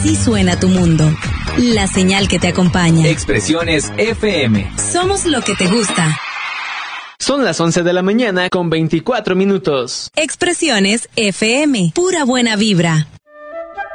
Así suena tu mundo. La señal que te acompaña. Expresiones FM. Somos lo que te gusta. Son las 11 de la mañana con 24 minutos. Expresiones FM. Pura buena vibra.